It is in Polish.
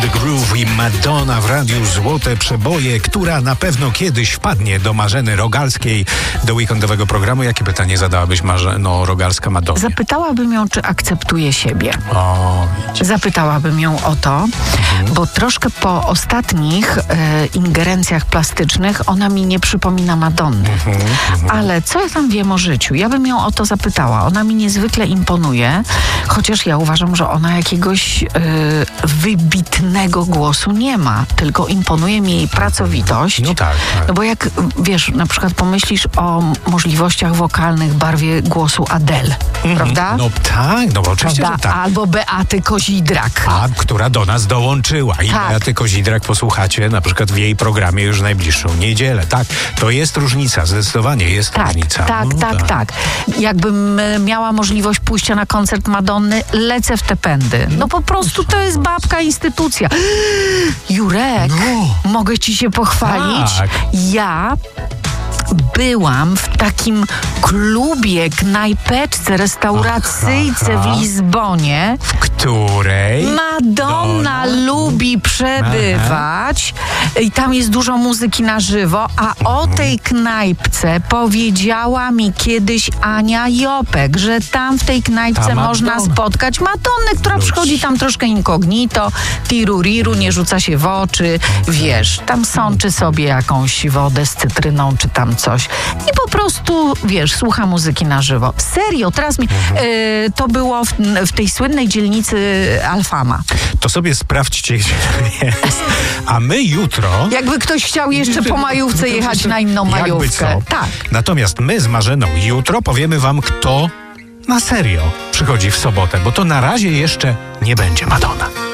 The Groove i Madonna w radiu Złote Przeboje, która na pewno kiedyś wpadnie do Marzeny Rogalskiej, do weekendowego programu. Jakie pytanie zadałabyś Marzeno Rogalska Madonnie? Zapytałabym ją, czy akceptuje siebie. O, widzisz. Zapytałabym ją o to, bo troszkę po ostatnich ingerencjach plastycznych ona mi nie przypomina Madonny. Ale co ja tam wiem o życiu? Ja bym ją o to zapytała. Ona mi niezwykle imponuje, chociaż ja uważam, że ona jakiegoś wybitnego głosu nie ma, tylko imponuje mi jej pracowitość. No tak. No bo jak, wiesz, na przykład pomyślisz o możliwościach wokalnych, barwie głosu Adele, prawda? No tak, no bo oczywiście, Prawda? że tak. Albo Beaty Kozidrak. Która do nas dołączyła. I Tak. Beaty Kozidrak posłuchacie na przykład w jej programie już najbliższą niedzielę. Tak, to jest różnica, zdecydowanie jest różnica. Tak. Jakbym miała możliwość pójścia na koncert Madonny, lecę w te pędy. No po prostu to jest babka instytucja. Jurek, mogę ci się pochwalić? Tak. Ja byłam w takim klubie, knajpeczce, restauracyjce w Lizbonie. W której Madonna lubi przebywać i tam jest dużo muzyki na żywo, a o tej knajpce powiedziała mi kiedyś Ania Jopek, że tam w tej knajpce można spotkać Madonnę, która przychodzi tam troszkę incognito, tiruriru, nie rzuca się w oczy, wiesz, tam sączy sobie jakąś wodę z cytryną, czy tam coś i po prostu, wiesz, słucha muzyki na żywo. Serio, teraz mi to było w tej słynnej dzielnicy Alfama. To sobie sprawdźcie, gdzie to jest. A my jutro... Jakby ktoś chciał jeszcze po majówce jechać na inną majówkę. Tak. Natomiast my z Marzeną jutro powiemy wam, kto na serio przychodzi w sobotę, bo to na razie jeszcze nie będzie Madonna.